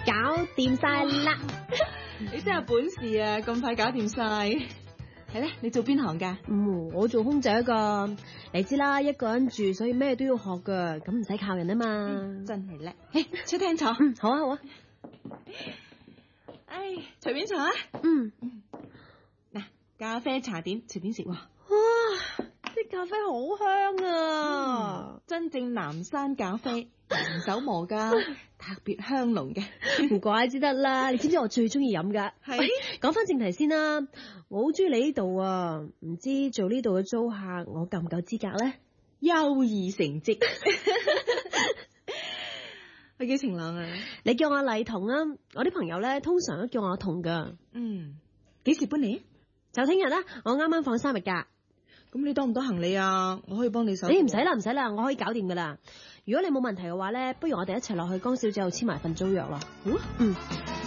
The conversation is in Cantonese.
搞掂晒啦。 你真係本事啊，咁快搞掂晒。係咧，你做邊行㗎？ 我做空姐噶，你知啦，一個人住，所以咩都要學噶，咁唔使靠人啊嘛。 真係叻。出廳坐。 好啊好啊。 隨便坐啊。嗱，咖啡茶點，隨便食喎。 哇，啲咖啡好香啊！ 真正南山咖啡，人手磨噶，特別香濃嘅。 唔怪之得啦，你知唔知我最中意飲噶？ 係。 講翻正題先啦，我好中意你呢度啊，唔知做呢度嘅租客，我夠唔夠資格咧？ 優異成績。你幾晴朗啊？ 你叫我麗彤啊，我啲朋友咧通常都叫我阿彤噶。 幾時搬嚟？ 就聽日啦，我啱啱放3日假。 咁你多唔多行李啊？我可以幫你手。 唔使啦，唔使啦，我可以搞掂噶啦。如果你冇問題嘅話咧，不如我哋一齊落去江小姐度簽埋份租約咯。 好啊。